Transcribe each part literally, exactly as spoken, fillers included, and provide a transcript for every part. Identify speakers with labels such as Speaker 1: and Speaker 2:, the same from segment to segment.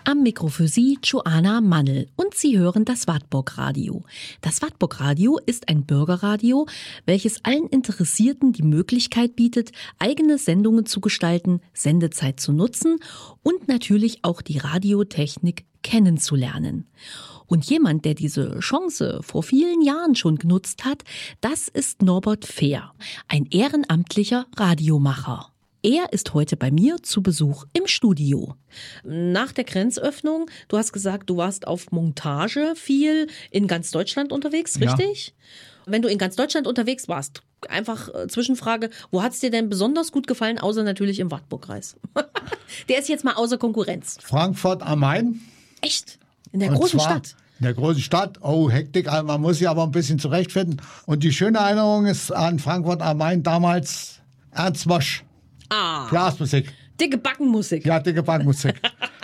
Speaker 1: Am Mikro für Sie Joanna Mannel und Sie hören das Wartburg Radio. Das Wartburg Radio ist ein Bürgerradio, welches allen Interessierten die Möglichkeit bietet, eigene Sendungen zu gestalten, Sendezeit zu nutzen und natürlich auch die Radiotechnik kennenzulernen. Und jemand, der diese Chance vor vielen Jahren schon genutzt hat, das ist Norbert Fehr, ein ehrenamtlicher Radiomacher. Er ist heute bei mir zu Besuch im Studio. Nach der Grenzöffnung, du hast gesagt, du warst auf Montage viel in ganz Deutschland unterwegs, richtig? Ja. Wenn du in ganz Deutschland unterwegs warst, einfach äh, Zwischenfrage, wo hat es dir denn besonders gut gefallen, außer natürlich im Wartburgkreis? Der ist jetzt mal außer Konkurrenz.
Speaker 2: Frankfurt am Main.
Speaker 1: Echt? In der
Speaker 2: Und
Speaker 1: großen
Speaker 2: zwar
Speaker 1: Stadt?
Speaker 2: In der großen Stadt. Oh, Hektik, man muss sich aber ein bisschen zurechtfinden. Und die schöne Erinnerung ist an Frankfurt am Main damals Ernst Mosch.
Speaker 1: Ah.
Speaker 2: Blasmusik.
Speaker 1: Dicke Backenmusik.
Speaker 2: Ja, dicke Backenmusik.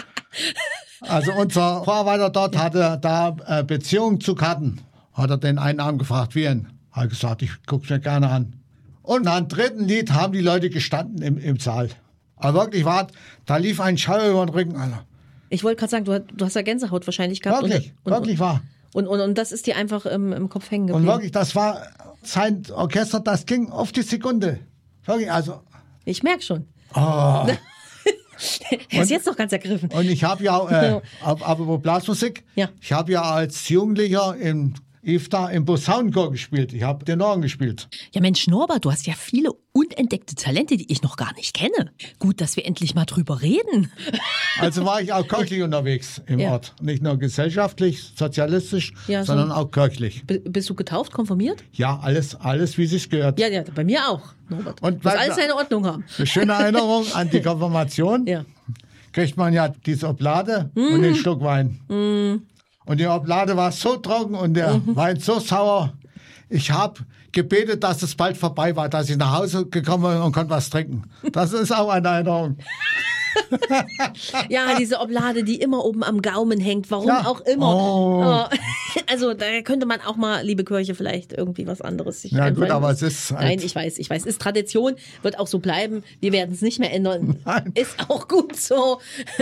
Speaker 2: Also unser Vorarbeiter dort hatte da äh, Beziehungen zu Karten. Hat er den einen Abend gefragt, wie ihn? Hat gesagt, ich guck's mir gerne an. Und nach dem dritten Lied haben die Leute gestanden im, im Saal. Aber wirklich war, da lief ein Schauer über den Rücken, Alter.
Speaker 1: Ich wollte gerade sagen, du, du hast ja Gänsehaut wahrscheinlich gehabt.
Speaker 2: Wirklich,
Speaker 1: und, und,
Speaker 2: wirklich wahr.
Speaker 1: Und, und, und das ist dir einfach im, im Kopf hängen geblieben.
Speaker 2: Und wirklich, das war sein Orchester, das ging auf die Sekunde. Wirklich, also.
Speaker 1: Ich merke schon.
Speaker 2: Oh.
Speaker 1: Er ist jetzt noch ganz ergriffen.
Speaker 2: Und ich habe ja, äh, aber Blasmusik,
Speaker 1: ja.
Speaker 2: ich habe ja als Jugendlicher im I F T A im Posaunenchor gespielt. Ich habe den Orgel gespielt.
Speaker 1: Ja Mensch, Norbert, du hast ja viele unentdeckte Talente, die ich noch gar nicht kenne. Gut, dass wir endlich mal drüber reden.
Speaker 2: Also war ich auch kirchlich unterwegs im
Speaker 1: ja.
Speaker 2: Ort. Nicht nur gesellschaftlich, sozialistisch,
Speaker 1: ja,
Speaker 2: sondern
Speaker 1: so.
Speaker 2: auch kirchlich.
Speaker 1: B- bist du getauft, konfirmiert?
Speaker 2: Ja, alles, alles wie sich's gehört.
Speaker 1: Ja, ja, bei mir auch, Norbert.
Speaker 2: Und
Speaker 1: muss alles seine Ordnung haben.
Speaker 2: Eine schöne Erinnerung an die Konfirmation.
Speaker 1: Ja.
Speaker 2: Kriegt man ja diese Oblade mm. und den Schluck Wein.
Speaker 1: Mm.
Speaker 2: Und die Oblade war so trocken und der mhm. Wein so sauer. Ich habe gebetet, dass es bald vorbei war, dass ich nach Hause gekommen bin und konnte was trinken. Das ist auch eine Erinnerung.
Speaker 1: Ja, diese Oblade, die immer oben am Gaumen hängt, warum
Speaker 2: ja.
Speaker 1: auch immer.
Speaker 2: Oh.
Speaker 1: Also da könnte man auch mal, liebe Kirche, vielleicht irgendwie was anderes sich
Speaker 2: Ja
Speaker 1: einfallen.
Speaker 2: gut, aber es ist halt.
Speaker 1: Nein, ich weiß, ich weiß. Ist Tradition, wird auch so bleiben. Wir werden es nicht mehr ändern.
Speaker 2: Nein.
Speaker 1: Ist auch gut so.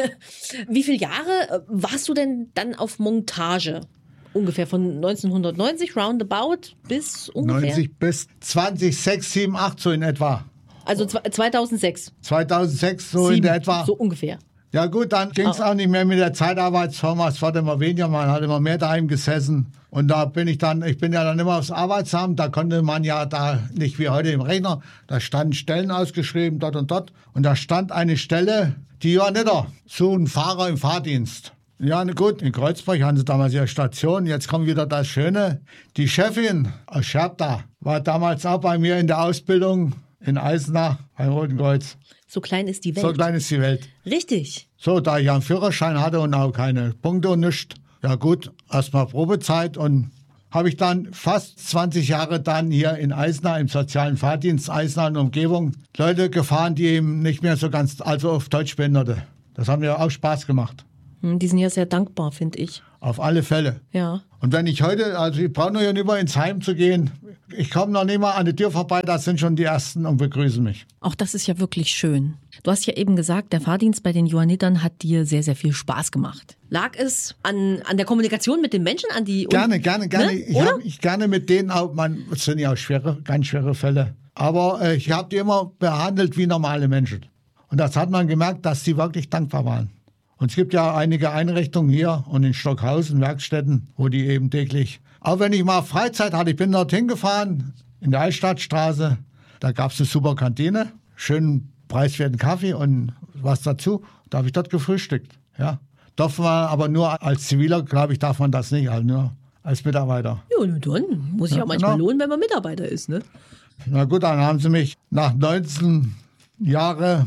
Speaker 1: Wie viele Jahre warst du denn dann auf Montage? Ungefähr von neunzehnhundertneunzig, roundabout, bis ungefähr?
Speaker 2: neunzig bis zwanzig sechs, sieben, acht, so in etwa.
Speaker 1: Also zweitausendsechs.
Speaker 2: zweitausendsechs, so
Speaker 1: Sieben,
Speaker 2: in etwa.
Speaker 1: So ungefähr.
Speaker 2: Ja gut, dann ging es auch nicht mehr mit der Zeitarbeitsfirma. Es wurde immer weniger, man hat immer mehr daheim gesessen. Und da bin ich dann, ich bin ja dann immer aufs Arbeitsamt, da konnte man ja da nicht wie heute im Rechner, da standen Stellen ausgeschrieben, dort und dort. Und da stand eine Stelle, die Johanniter, suchen Fahrer im Fahrdienst. Ja, gut, in Kreuzberg hatten sie damals ihre Station. Jetzt kommt wieder das Schöne. Die Chefin aus Scherpta war damals auch bei mir in der Ausbildung in Eisenach beim Roten Kreuz.
Speaker 1: So klein ist die Welt.
Speaker 2: So klein ist die Welt.
Speaker 1: Richtig.
Speaker 2: So, da ich einen Führerschein hatte und auch keine Punkte und nichts. Ja gut, erstmal Probezeit und habe ich dann fast zwanzig Jahre dann hier in Eisenach im sozialen Fahrdienst, Eisenach und Umgebung, Leute gefahren, die eben nicht mehr so ganz, also auf Deutsch behinderte. Das hat mir auch Spaß gemacht.
Speaker 1: Die sind ja sehr dankbar, finde ich.
Speaker 2: Auf alle Fälle.
Speaker 1: Ja.
Speaker 2: Und wenn ich heute, also ich brauche nur ja nicht mehr ins Heim zu gehen, ich komme noch nicht mal an die Tür vorbei, da sind schon die Ersten und begrüßen mich.
Speaker 1: Auch das ist ja wirklich schön. Du hast ja eben gesagt, der Fahrdienst bei den Johannitern hat dir sehr, sehr viel Spaß gemacht. Lag es an, an der Kommunikation mit den Menschen, an die...
Speaker 2: Gerne, gerne, gerne.
Speaker 1: Ne?
Speaker 2: Ich habe mich gerne mit denen auch, man, das sind ja auch schwere, ganz schwere Fälle, aber äh, ich habe die immer behandelt wie normale Menschen. Und das hat man gemerkt, dass sie wirklich dankbar waren. Und es gibt ja einige Einrichtungen hier und in Stockhausen, Werkstätten, wo die eben täglich, auch wenn ich mal Freizeit hatte, ich bin dorthin gefahren, in der Altstadtstraße, da gab es eine super Kantine, schönen preiswerten Kaffee und was dazu, da habe ich dort gefrühstückt, ja. Darf man aber nur als Ziviler, glaube ich, darf man das nicht, also nur als Mitarbeiter.
Speaker 1: Ja, dann muss ich ja, auch manchmal genau. lohnen, wenn man Mitarbeiter ist, ne?
Speaker 2: Na gut, dann haben sie mich nach neunzehn Jahren,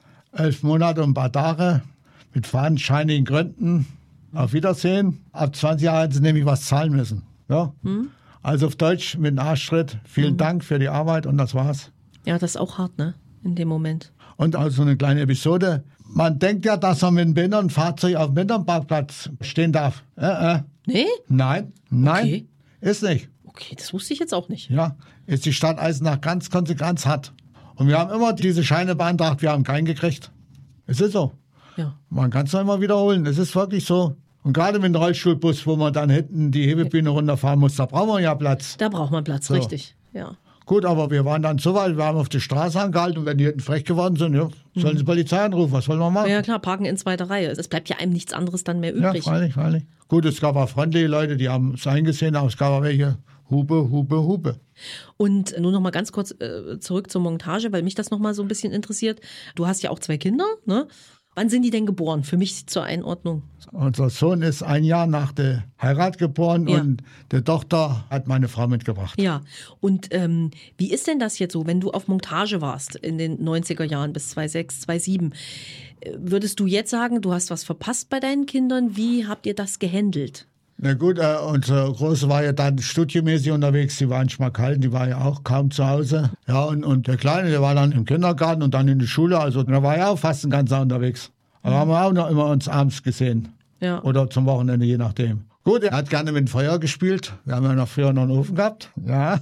Speaker 2: elf Monate und ein paar Tage mit fadenscheinigen Gründen auf Wiedersehen. Ab zwanzig Jahren hätten sie nämlich was zahlen müssen. Ja? Hm. Also auf Deutsch mit einem Arschtritt. Vielen hm. Dank für die Arbeit und das war's.
Speaker 1: Ja, das ist auch hart, ne? In dem Moment.
Speaker 2: Und also eine kleine Episode. Man denkt ja, dass man mit einem Behindertenfahrzeug auf dem Behindertenparkplatz stehen darf. Äh, äh.
Speaker 1: Nee?
Speaker 2: Nein, nein,
Speaker 1: okay.
Speaker 2: Ist nicht.
Speaker 1: Okay, das wusste ich jetzt auch nicht.
Speaker 2: Ja, ist die Stadt Eisenach ganz konsequent hat. Und wir haben immer diese Scheine beantragt, wir haben keinen gekriegt. Es ist so.
Speaker 1: Ja.
Speaker 2: Man kann es noch immer wiederholen. Es ist wirklich so. Und gerade mit dem Rollstuhlbus, wo man dann hinten die Hebebühne runterfahren muss, da braucht man ja Platz.
Speaker 1: Da braucht man Platz,
Speaker 2: So.
Speaker 1: richtig. Ja.
Speaker 2: Gut, aber wir waren dann so weit, wir haben auf die Straße angehalten und wenn die hinten frech geworden sind, ja, sollen sie die Polizei anrufen, was wollen wir machen?
Speaker 1: Ja klar, parken in zweiter Reihe. Es bleibt ja einem nichts anderes dann mehr
Speaker 2: Ja,
Speaker 1: übrig.
Speaker 2: freilich, freilich. Gut, es gab auch freundliche Leute, die haben es eingesehen, aber es gab auch welche, Hupe, Hupe, Hupe.
Speaker 1: Und nur noch mal ganz kurz äh, zurück zur Montage, weil mich das noch mal so ein bisschen interessiert. Du hast ja auch zwei Kinder, ne? Wann sind die denn geboren? Für mich zur Einordnung.
Speaker 2: Unser Sohn ist ein Jahr nach der Heirat geboren
Speaker 1: Ja.
Speaker 2: und die Tochter hat meine Frau mitgebracht.
Speaker 1: Ja, und ähm, wie ist denn das jetzt so, wenn du auf Montage warst in den neunziger Jahren bis zweitausendsechs, zweitausendsieben? äh, Würdest du jetzt sagen, du hast was verpasst bei deinen Kindern? Wie habt ihr das gehandelt?
Speaker 2: Na gut, äh, unsere Große war ja dann studiomäßig unterwegs, die war in Schmalkalden, die war ja auch kaum zu Hause. Ja, und, und der Kleine, der war dann im Kindergarten und dann in der Schule, also da war ja auch fast ein ganzer unterwegs. Aber haben wir auch noch immer uns abends gesehen.
Speaker 1: Ja.
Speaker 2: Oder zum Wochenende, je nachdem. Gut, er hat gerne mit dem Feuer gespielt. Wir haben ja noch früher noch einen Ofen gehabt. Ja.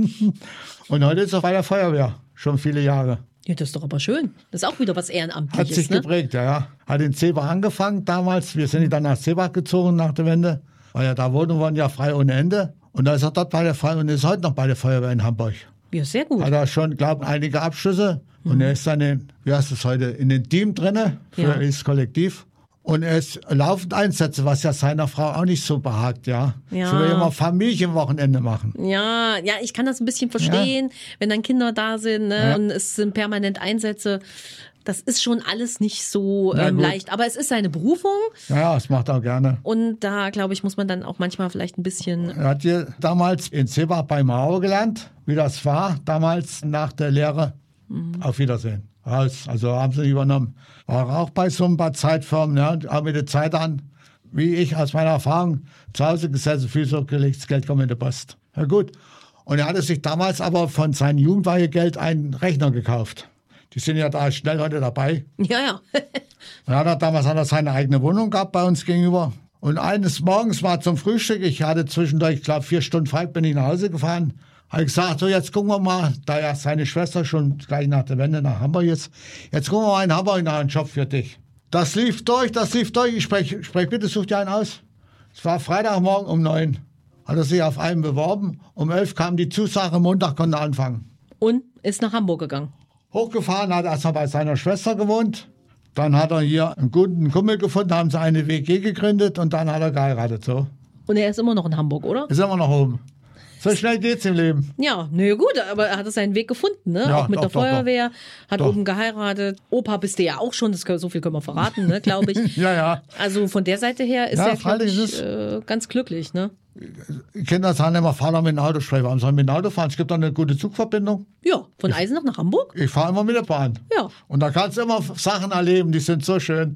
Speaker 2: Und heute ist er bei der Feuerwehr. Schon viele Jahre.
Speaker 1: Ja, das ist doch aber schön. Das ist auch wieder was
Speaker 2: Hat
Speaker 1: Ehrenamtliches,
Speaker 2: sich
Speaker 1: ne?
Speaker 2: geprägt, ja, ja. Hat in Seebach angefangen damals. Wir sind dann nach Seebach gezogen nach der Wende. Weil ja da Wohnungen waren ja frei ohne Ende. Und da ist er dort bei der Feuerwehr und ist heute noch bei der Feuerwehr in Hamburg.
Speaker 1: Ja, sehr gut.
Speaker 2: Hat er schon, glaube ich, einige Abschlüsse. Und er ist dann in, wie heißt es heute, in den Team drinne für
Speaker 1: Ja.
Speaker 2: das Kollektiv. Und er ist laufend Einsätze, was ja seiner Frau auch nicht so behagt, ja.
Speaker 1: Ja.
Speaker 2: So will immer Familienwochenende machen.
Speaker 1: Ja, ja, ich kann das ein bisschen verstehen, wenn dann Kinder da sind, ne,
Speaker 2: Ja.
Speaker 1: und es sind permanent Einsätze. Das ist schon alles nicht so
Speaker 2: Na
Speaker 1: ähm,
Speaker 2: gut.
Speaker 1: leicht. Aber es ist seine Berufung
Speaker 2: Ja, das macht er auch gerne.
Speaker 1: und da, glaube ich, muss man dann auch manchmal vielleicht ein bisschen.
Speaker 2: Er hat hier damals in Seebach bei Mauer gelernt, wie das war, damals nach der Lehre. Auf Wiedersehen. Raus. Also haben sie übernommen. War auch bei so ein paar Zeitfirmen, ja, auch mit der Zeit an, wie ich aus meiner Erfahrung, zu Hause gesessen, Füße hochgelegt, das Geld kommt in die Post. Ja gut. Und er hatte sich damals aber von seinem Jugendweihegeld einen Rechner gekauft. Die sind ja da schnell heute dabei.
Speaker 1: Ja, ja.
Speaker 2: Und hat er, damals hat er seine eigene Wohnung gehabt bei uns gegenüber. Und eines Morgens war zum Frühstück, ich hatte zwischendurch, ich glaube, vier Stunden frei, bin ich nach Hause gefahren. Habe ich gesagt, so jetzt gucken wir mal, da ja seine Schwester schon gleich nach der Wende nach Hamburg ist, jetzt gucken wir mal in Hamburg nach einen Job für dich. Das lief durch, das lief durch. Ich spreche, sprech bitte, such dir einen aus. Es war Freitagmorgen um neun. Hat er sich auf einen beworben. Um elf kam die Zusage, Montag konnte er anfangen.
Speaker 1: Und ist nach Hamburg gegangen.
Speaker 2: Hochgefahren, hat erstmal bei seiner Schwester gewohnt. Dann hat er hier einen guten Kumpel gefunden, haben sie eine W G gegründet und dann hat er geheiratet. So.
Speaker 1: Und er ist immer noch in Hamburg, oder?
Speaker 2: Ist immer noch oben. So schnell geht's im Leben.
Speaker 1: Ja, nö, gut, aber er hat seinen Weg gefunden, ne?
Speaker 2: Ja,
Speaker 1: auch mit
Speaker 2: doch,
Speaker 1: der
Speaker 2: doch,
Speaker 1: Feuerwehr, hat
Speaker 2: Doch.
Speaker 1: oben geheiratet. Opa bist du ja auch schon, das, können- so viel können wir verraten, ne, glaube ich.
Speaker 2: Ja, ja.
Speaker 1: Also von der Seite her ist
Speaker 2: Ja,
Speaker 1: er, glaube
Speaker 2: freilich
Speaker 1: ich,
Speaker 2: ist es-
Speaker 1: äh, ganz glücklich, ne?
Speaker 2: Die Kinder sagen immer, fahr doch mit dem Auto. Sprich, warum soll ich mit dem Auto fahren? Es gibt doch eine gute Zugverbindung.
Speaker 1: Ja, von Eisenach nach Hamburg?
Speaker 2: Ich fahre immer mit der Bahn.
Speaker 1: Ja.
Speaker 2: Und da kannst du immer Sachen erleben, die sind so schön.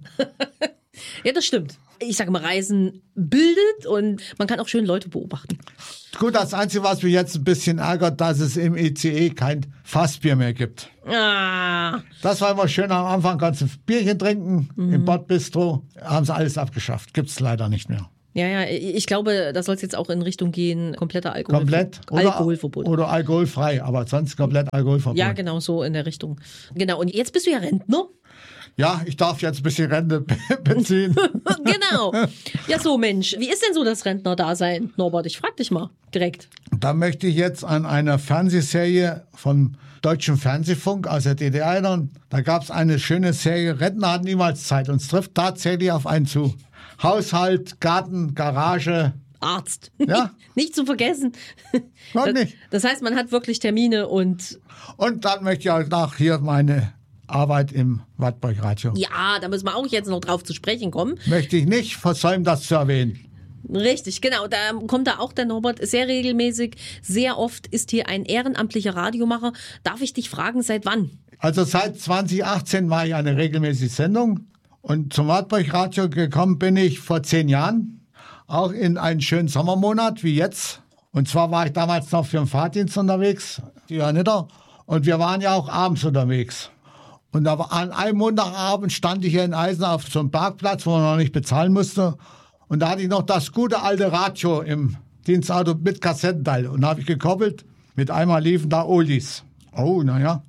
Speaker 1: Ja, das stimmt. Ich sage mal, Reisen bildet und man kann auch schön Leute beobachten.
Speaker 2: Gut, das Einzige, was mich jetzt ein bisschen ärgert, dass es im I C E kein Fassbier mehr gibt.
Speaker 1: Ah,
Speaker 2: Das war immer schön am Anfang, kannst du ein Bierchen trinken im Bordbistro. Haben sie alles abgeschafft. Gibt es leider nicht mehr.
Speaker 1: ja, ja, ich glaube, da soll es jetzt auch in Richtung gehen, kompletter Alkohol.
Speaker 2: Komplett. Oder,
Speaker 1: Alkoholverbot.
Speaker 2: oder alkoholfrei, aber sonst komplett Alkoholverbot.
Speaker 1: Ja, genau, so in der Richtung. Genau, und jetzt bist du ja Rentner.
Speaker 2: Ja, ich darf jetzt ein bisschen Rente be- beziehen.
Speaker 1: Genau. Ja, so Mensch, wie ist denn so das Rentner-Dasein? Norbert, ich frag dich mal direkt.
Speaker 2: Da möchte ich jetzt an eine Fernsehserie vom Deutschen Fernsehfunk aus der D D R erinnern. Da gab es eine schöne Serie, Rentner hatten niemals Zeit. Und es trifft tatsächlich auf einen zu. Haushalt, Garten, Garage.
Speaker 1: Arzt.
Speaker 2: Ja.
Speaker 1: Nicht zu vergessen.
Speaker 2: Wirklich.
Speaker 1: Das heißt, man hat wirklich Termine und
Speaker 2: Und dann möchte ich auch nach hier meine Arbeit im Wartburg Radio.
Speaker 1: ja, da müssen wir auch jetzt noch drauf zu sprechen kommen.
Speaker 2: Möchte ich nicht versäumen, das zu erwähnen.
Speaker 1: Richtig, genau. Da kommt da auch der Norbert sehr regelmäßig. Sehr oft ist hier ein ehrenamtlicher Radiomacher. Darf ich dich fragen, seit wann?
Speaker 2: Also seit zwanzig achtzehn mache ich eine regelmäßige Sendung. Und zum Wartburg Radio gekommen bin ich vor zehn Jahren. Auch in einen schönen Sommermonat wie jetzt. Und zwar war ich damals noch für den Fahrdienst unterwegs, die Johanniter. Und wir waren ja auch abends unterwegs. Und da war, an einem Montagabend stand ich hier in Eisenach auf so einem Parkplatz, wo man noch nicht bezahlen musste. Und da hatte ich noch das gute alte Radio im Dienstauto mit Kassettenteil. Und da habe ich gekoppelt, mit einmal liefen da Oldies. Oh, naja.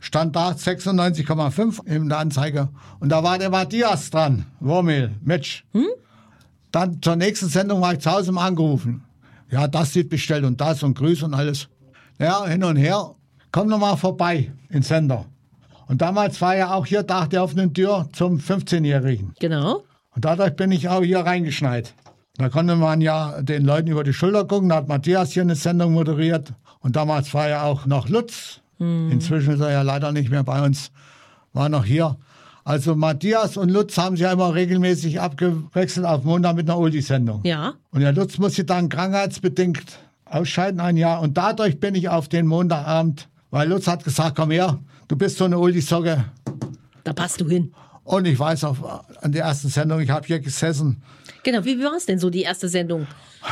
Speaker 2: stand da sechsundneunzig Komma fünf in der Anzeige. Und da war der Matthias dran, Wurmel, Match. Hm? Dann zur nächsten Sendung war ich zu Hause mal angerufen. Ja, das wird bestellt und das und Grüß und alles. Ja, hin und her. Komm noch mal vorbei ins Sender. Und damals war ja auch hier Tag der offenen Tür zum fünfzehnjährigen.
Speaker 1: Genau.
Speaker 2: Und dadurch bin ich auch hier reingeschneit. Da konnte man ja den Leuten über die Schulter gucken. Da hat Matthias hier eine Sendung moderiert. Und damals war ja auch noch Lutz. Hm. Inzwischen ist er ja leider nicht mehr bei uns. War noch hier. Also Matthias und Lutz haben sich ja immer regelmäßig abgewechselt auf Montag mit einer Oldie-Sendung.
Speaker 1: Ja.
Speaker 2: Und der Lutz musste dann krankheitsbedingt ausscheiden ein Jahr. Und dadurch bin ich auf den Montagabend, weil Lutz hat gesagt, komm her, du bist so eine Oldie-Socke.
Speaker 1: Da passt du hin.
Speaker 2: Und ich weiß auch an der ersten Sendung, ich habe hier gesessen.
Speaker 1: Genau, wie war es denn so, die erste Sendung?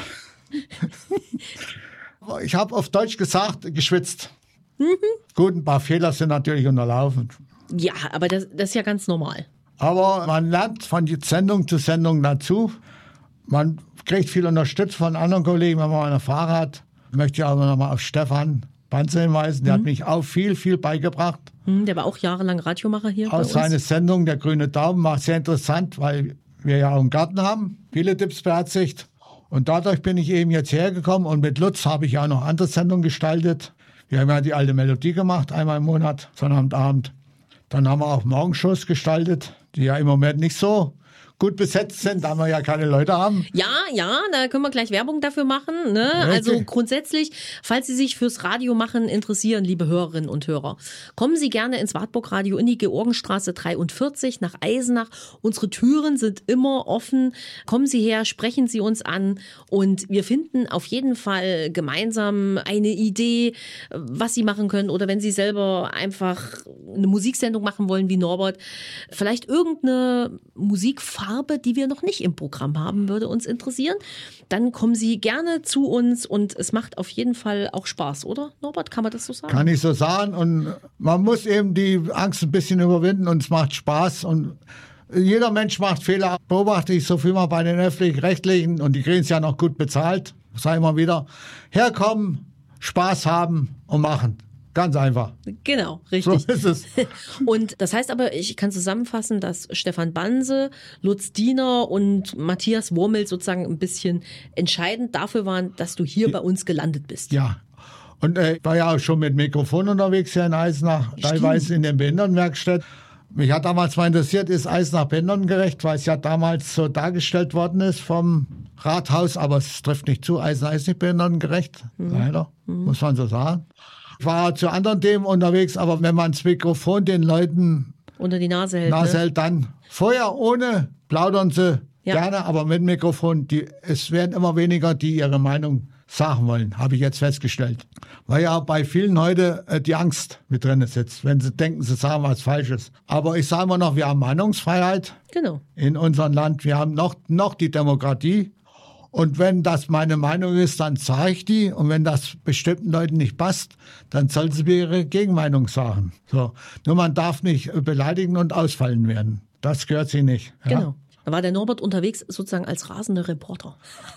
Speaker 2: Ich habe auf Deutsch gesagt, geschwitzt.
Speaker 1: Mhm.
Speaker 2: Gut, ein paar Fehler sind natürlich unterlaufen.
Speaker 1: Ja, aber das, das ist ja ganz normal.
Speaker 2: Aber man lernt von Sendung zu Sendung dazu. Man kriegt viel Unterstützung von anderen Kollegen, wenn man eine Frage hat. Ich möchte aber nochmal auf Stefan Banse hinweisen. Der mhm. hat mich auch viel, viel beigebracht.
Speaker 1: Mhm, der war auch jahrelang Radiomacher hier
Speaker 2: Aus seiner Sendung, der Grüne Daumen, war sehr interessant, weil wir ja auch einen Garten haben, viele Tipps beherzigt. Und dadurch bin ich eben jetzt hergekommen. Und mit Lutz habe ich ja auch noch andere Sendungen gestaltet. Wir haben ja die alte Melodie gemacht, einmal im Monat, Sonnabendabend. Dann haben wir auch Morgenshows gestaltet, die ja im Moment nicht so gut besetzt sind, da wir ja keine Leute haben.
Speaker 1: Ja, ja, da können wir gleich Werbung dafür machen. Ne? Also grundsätzlich, falls Sie sich fürs Radio machen interessieren, liebe Hörerinnen und Hörer, kommen Sie gerne ins Wartburg Radio in die Georgenstraße dreiundvierzig nach Eisenach. Unsere Türen sind immer offen. Kommen Sie her, sprechen Sie uns an und wir finden auf jeden Fall gemeinsam eine Idee, was Sie machen können. Oder wenn Sie selber einfach eine Musiksendung machen wollen wie Norbert, vielleicht irgendeine Musikfarbe, die wir noch nicht im Programm haben, würde uns interessieren. Dann kommen Sie gerne zu uns und es macht auf jeden Fall auch Spaß, oder Norbert? Kann man das so sagen?
Speaker 2: Kann ich so sagen und man muss eben die Angst ein bisschen überwinden und es macht Spaß und jeder Mensch macht Fehler. Beobachte ich so viel mal bei den Öffentlich-Rechtlichen und die kriegen es ja noch gut bezahlt. Sag ich mal wieder, herkommen, Spaß haben und machen. Ganz einfach.
Speaker 1: Genau, richtig.
Speaker 2: So ist es.
Speaker 1: Und das heißt aber, ich kann zusammenfassen, dass Stefan Banse, Lutz Diener und Matthias Wurmel sozusagen ein bisschen entscheidend dafür waren, dass du hier bei uns gelandet bist.
Speaker 2: Ja. Und äh, ich war ja auch schon mit Mikrofon unterwegs hier in Eisenach, Stimmt. teilweise in den Behindertenwerkstätten. Mich hat damals mal interessiert, ist Eisenach behindertengerecht, weil es ja damals so dargestellt worden ist vom Rathaus, aber es trifft nicht zu. Eisenach ist nicht behindertengerecht, mhm. leider, mhm. muss man so sagen. Ich war zu anderen Themen unterwegs, aber wenn man das Mikrofon den Leuten
Speaker 1: unter die Nase hält,
Speaker 2: Nase
Speaker 1: ne?
Speaker 2: hält dann vorher ohne plaudern sie ja. gerne, aber mit Mikrofon, die, es werden immer weniger, die ihre Meinung sagen wollen, habe ich jetzt festgestellt. Weil ja bei vielen heute äh, die Angst mit drin sitzt, wenn sie denken, sie sagen was Falsches. Aber ich sage immer noch, wir haben Meinungsfreiheit
Speaker 1: genau.
Speaker 2: in unserem Land, wir haben noch, noch die Demokratie. Und wenn das meine Meinung ist, dann sage ich die. Und wenn das bestimmten Leuten nicht passt, dann sollen sie mir ihre Gegenmeinung sagen. So. Nur man darf nicht beleidigen und ausfallen werden. Das gehört sich nicht. Ja?
Speaker 1: Genau. Da war der Norbert unterwegs sozusagen als rasender Reporter.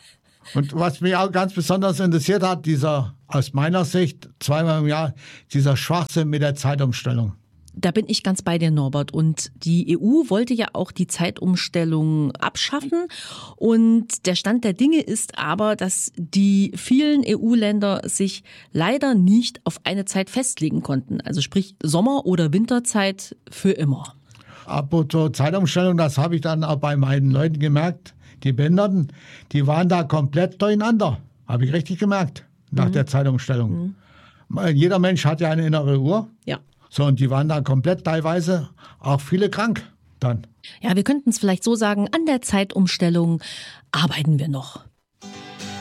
Speaker 2: Und was mich auch ganz besonders interessiert hat, dieser, aus meiner Sicht, zweimal im Jahr, dieser Schwachsinn mit der Zeitumstellung.
Speaker 1: Da bin ich ganz bei dir, Norbert. Und die E U wollte ja auch die Zeitumstellung abschaffen. Und der Stand der Dinge ist aber, dass die vielen E U-Länder sich leider nicht auf eine Zeit festlegen konnten. Also sprich Sommer- oder Winterzeit für immer.
Speaker 2: Apropos Zeitumstellung, das habe ich dann auch bei meinen Leuten gemerkt. Die Behinderten, die waren da komplett durcheinander. Habe ich richtig gemerkt, nach mhm. der Zeitumstellung. Mhm. Jeder Mensch hat ja eine innere Uhr.
Speaker 1: Ja.
Speaker 2: So, und die waren da komplett teilweise auch viele krank dann.
Speaker 1: Ja, wir könnten es vielleicht so sagen, an der Zeitumstellung arbeiten wir noch.